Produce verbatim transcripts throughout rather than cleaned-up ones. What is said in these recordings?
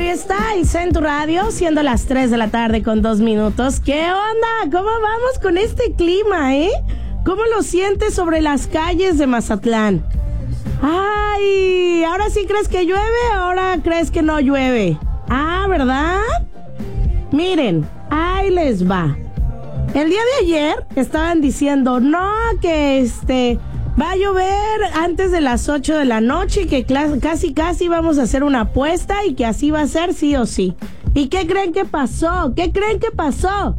está Exa en tu radio, siendo las tres de la tarde con dos minutos. ¿Qué onda? ¿Cómo vamos con este clima, eh? ¿Cómo lo sientes sobre las calles de Mazatlán? Ay, ¿ahora sí crees que llueve o ahora crees que no llueve? Ah, ¿verdad? Miren, ahí les va. El día de ayer estaban diciendo, no, que este... va a llover antes de las ocho de la noche y que casi casi vamos a hacer una apuesta y que así va a ser sí o sí. ¿Y qué creen que pasó? ¿Qué creen que pasó?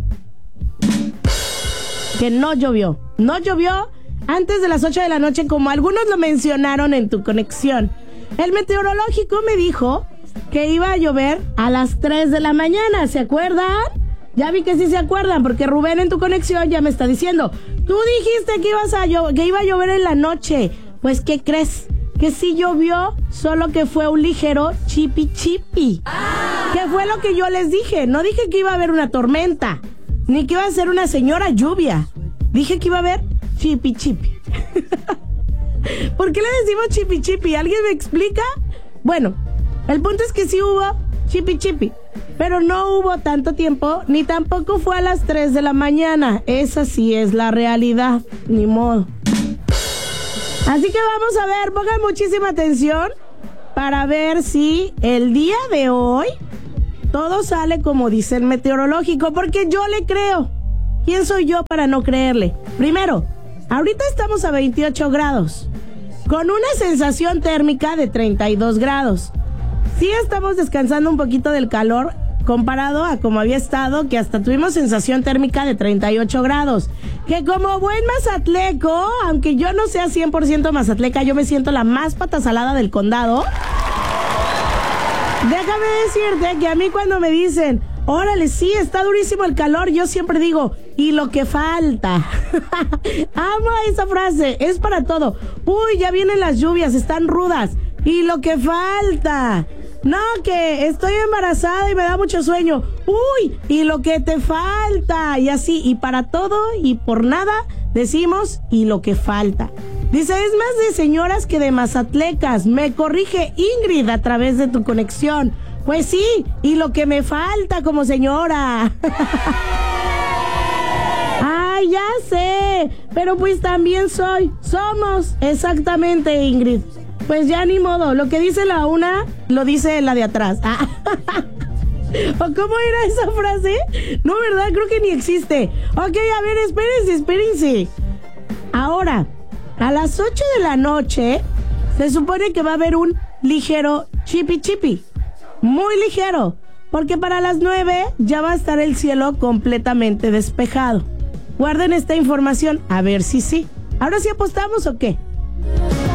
Que no llovió. No llovió antes de las ocho de la noche, como algunos lo mencionaron en tu conexión. El meteorológico me dijo que iba a llover a las tres de la mañana, ¿se acuerdan? Ya vi que sí se acuerdan, porque Rubén en tu conexión ya me está diciendo, tú dijiste que, ibas a llo- que iba a llover en la noche. Pues, ¿qué crees? Que sí llovió, solo que fue un ligero chipi chipi. ¿Qué fue lo que yo les dije? No dije que iba a haber una tormenta, ni que iba a ser una señora lluvia. Dije que iba a haber chipi chipi. ¿Por qué le decimos chipi chipi? ¿Alguien me explica? Bueno, el punto es que sí hubo chipi chipi, pero no hubo tanto tiempo, ni tampoco fue a las tres de la mañana. Esa sí es la realidad, ni modo. Así que vamos a ver, pongan muchísima atención para ver si el día de hoy todo sale como dice el meteorológico, porque yo le creo. ¿Quién soy yo para no creerle? Primero, ahorita estamos a veintiocho grados, con una sensación térmica de treinta y dos grados. Sí estamos descansando un poquito del calor comparado a como había estado, que hasta tuvimos sensación térmica de treinta y ocho grados. Que como buen mazatleco, aunque yo no sea cien por ciento mazatleca, yo me siento la más patasalada del condado. Déjame decirte que a mí cuando me dicen, órale, sí, está durísimo el calor, yo siempre digo, y lo que falta. Amo esa frase, es para todo. Uy, ya vienen las lluvias, están rudas. Y lo que falta. No, que estoy embarazada y me da mucho sueño. Uy, y lo que te falta. Y así, y para todo y por nada decimos, y lo que falta. Dice, es más de señoras que de mazatlecas. Me corrige Ingrid a través de tu conexión. Pues sí, y lo que me falta como señora. Ay, ya sé, pero pues también soy. Somos, exactamente, Ingrid. Pues ya ni modo, lo que dice la una, lo dice la de atrás. Ah. ¿O cómo era esa frase? No, ¿verdad? Creo que ni existe. Ok, a ver, espérense, espérense. Ahora, a las ocho de la noche, se supone que va a haber un ligero chipi chipi. Muy ligero, porque para las nueve ya va a estar el cielo completamente despejado. Guarden esta información, a ver si sí. ¿Ahora sí apostamos o qué?